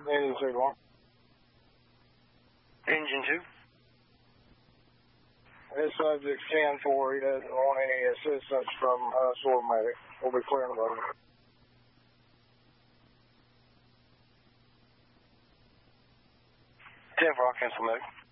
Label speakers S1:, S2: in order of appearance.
S1: Engine 2-1.
S2: Engine 2.
S1: This subject's 10-4. He doesn't want any assistance from SOAR medic. We'll be clearing the road.
S2: 10-4, I'll cancel medic.